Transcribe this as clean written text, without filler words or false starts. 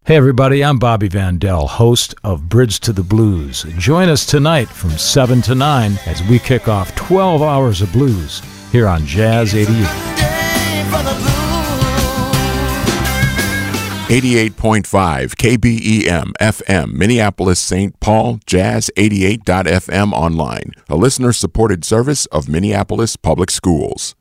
Hey everybody, I'm Bobby Vandell, host of Bridge to the Blues. Join us tonight from 7 to 9 as we kick off 12 hours of blues here on Jazz 88. 88.5 KBEM FM, Minneapolis, St. Paul, Jazz88.fm online, a listener-supported service of Minneapolis Public Schools.